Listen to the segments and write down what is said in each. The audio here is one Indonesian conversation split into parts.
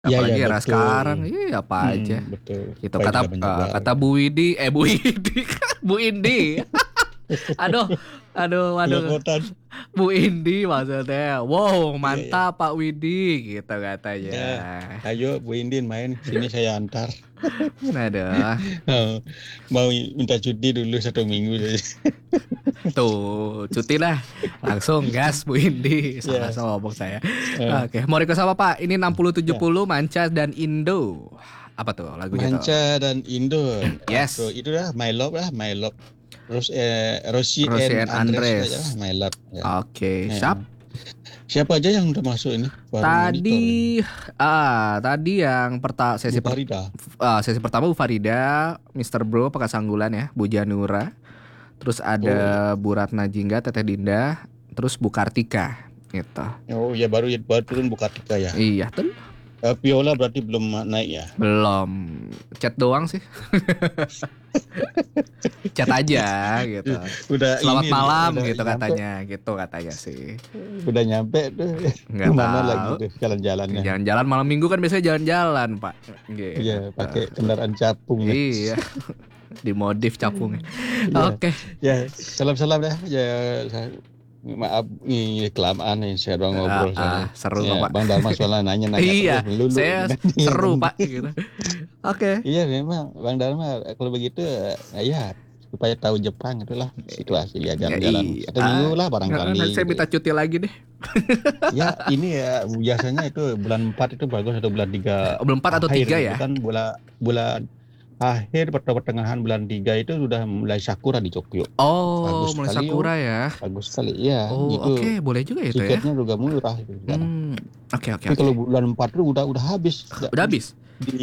Iya ya Apalagi era betul. sekarang, iya apa aja. Betul. Itu Saya juga kata banyak banget. kata Bu Widi, Bu Widi, Bu Indi. Aduh, aduh, aduh. Belepotan. Bu Indi maksudnya. Wow, Iya ya. mantap Pak Widi gitu katanya. Ya, ayo Bu Indin main sini saya antar. Aduh, Oh, mau minta cuti dulu 1 minggu. tuh cuti lah. Langsung gas Bu Indi. Salah Ya, sama ngomong saya. eh, Oke, mau request apa Pak? Ini enam puluh tujuh ya. puluh Manca dan Indo. Apa tuh lagunya tuh? Manca dan Indo. Atau Yes, itu lah My Love lah, My Love. Terus Rosie Rosie and and Andres itu aja lah, Andres. My Love. Ya. Oke, Ya. siap. Siapa aja yang udah masuk ini? Baru monitor ini. Tadi tadi yang Bu Farida. sesi pertama Bu Farida, Mister Bro Pakasanggulan ya, Bu Janura, terus Oh iya. ada Bu Ratna Jingga, Teteh Dinda, terus Bu Kartika gitu. Oh ya baru turun Bu Kartika ya. Iya tuh Viola berarti belum naik ya. belum chat doang sih, chat aja gitu. Udah Selamat ini malam udah gitu nyampe. katanya sih. Udah nyampe tuh. Nggak Kemana lagi tahu. tuh jalan-jalannya? Jalan-jalan malam minggu kan biasanya jalan-jalan Pak. Iya, Gitu. pakai kendaraan capung nih. Iya, dimodif capungnya. Iya. Oke. Ya, salam-salam dah. Ya, maaf ini kelamaan nih saya doang ngobrol soalnya. Seru kok Ya, Pak. Bang Dharma soalnya nanya-nanya Iya, terus melulu. saya Iya, seru kan? Pak gitu. Oke. Iya, memang Bang Dharma kalau begitu ya supaya tahu Jepang itulah situasi ya Ya, jalan-jalan iya. 1 minggu lah Nanti barangkali saya gitu minta ya. cuti lagi deh. Ya, ini ya biasanya itu bulan 4 itu bagus atau bulan 3 Bulan 4 atau akhir 3 itu ya? kan bulan akhir atau pertengahan bulan 3 itu sudah mulai sakura di Tokyo. Oh, Bagus mulai sekali yo. Sakura ya. Bagus sekali. Iya, Oh, gitu. oke, boleh juga itu ya. Tiketnya juga murah itu sekarang. Oke. Tapi kalau bulan 4 itu udah habis. Udah habis?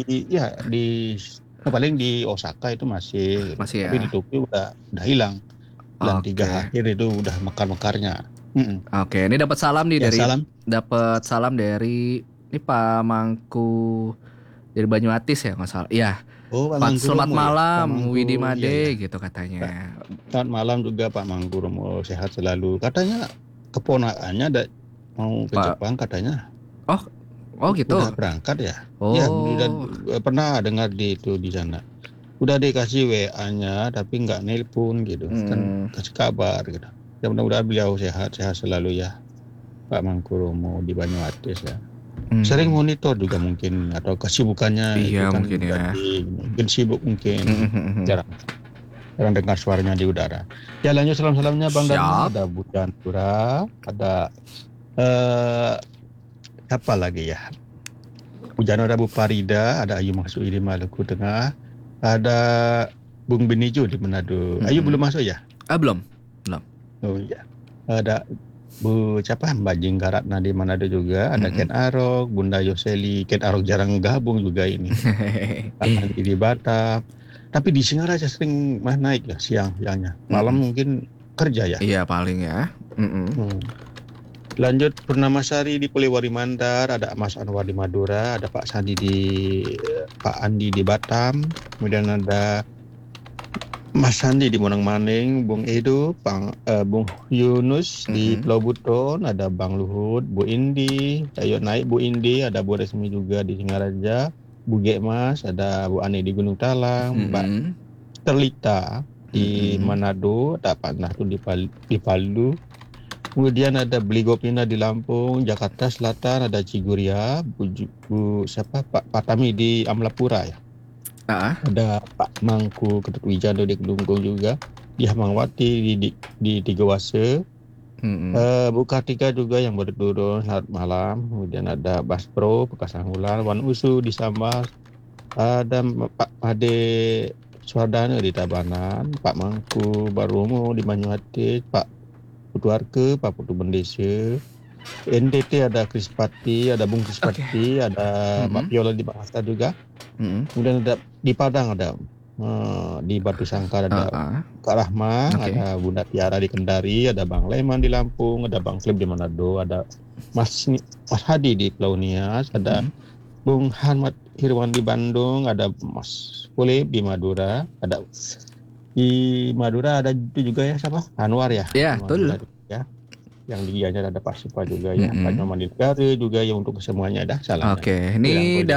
Paling di Osaka itu masih gitu. Masih Tapi di ya. Tokyo udah hilang. Bulan 3 Oke. akhir itu udah mekar-mekarnya. Mm-mm. Oke, ini dapat salam nih Ya, salam. dari ini Pak Mangku dari Banyuatis ya nggak salah. Iya. Oh, Pak Selamat Mangkuromo ya. Pak malam Mangku, Widi iya ya. Made gitu katanya. Selamat malam juga Pak Mangkuromo, sehat selalu. Katanya keponakannya ada mau ke Pak. Jepang katanya. Oh gitu. Udah berangkat ya? Oh. Ya, udah pernah dengar di sana. Udah dikasih WA-nya tapi nggak nelpon gitu. Kan kasih kabar gitu. Ya mudah-mudahan beliau sehat selalu ya. Pak Mangkuromo di Banyuatis ya. Sering monitor juga mungkin atau kesibukannya itu Iya kan mungkin ya. mungkin sibuk mungkin jarang dengar suaranya di udara. Ya lanjut salam-salamnya Bang Dharma, Siap. ada Bu Jantura, ada apa lagi ya? Bu Janura, ada Bu Farida, ada Ayu masuk di Maluku Tengah, ada Bung Benijo di Manado. Ayu belum masuk ya? Belum. Oh iya. Ada Bu siapa Mbak Jinggaratna di Manado juga, ada Ken Arok, Bunda Yoseli. Ken Arok jarang gabung juga ini. Di Batam. Tapi di Singaraja sering naik ya siangnya. Malam mungkin kerja ya. Iya paling ya. Lanjut Purnamasari di Polewali Mandar, ada Mas Anwar di Madura, ada Pak Andi di Batam, kemudian ada Mas Sandi di Monang Maning, Bung Edo, Bung Yunus di Pulau Buton, ada Bang Luhut, Bu Indi, ayo naik Bu Indi, ada Bu Resmi juga di Singaraja, Bu Gekmas, ada Bu Ani di Gunung Talang, Mbak Terlita di Manado, ada Pak Nahtu di Palu, kemudian ada Bligopina di Lampung, Jakarta Selatan, ada Ciguria, Bu siapa Pak Patami di Amlapura ya. Ada Pak Mangku Ketut Wijando di Kelungkung juga, di Hamangwati di Tiga Wase, Bu Kartika juga yang baru turun, selamat malam. Kemudian ada Baspro Pekasanggulan, Wan Usu di Sambas, ada Pak Pade Suardana di Tabanan, Pak Mangku Baromo di Banyuatis, Pak Putuarke, Pak Putu Bendese, NTT ada Krispati, ada Bung Krispati, ada Mbak Piola di Bahasa juga. Kemudian ada di Padang ada di Batu Sangkar ada Kak Rahma, ada Bunda Tiara di Kendari, ada Bang Leman di Lampung, ada Bang Flip di Manado, ada Mas Hadi di Pulau Nias, ada Bung Hanmat Hirwan di Bandung, ada Mas Philip di Madura, ada di Madura ada itu juga ya siapa? Anwar ya? Iya, betul. Ya. Yang di Gianyar ada Pak Supa juga ya. Pak Mm-mm. Nyoman Negara juga ya, untuk kesemuanya dah salamnya. Oke, Itu yang ini perlu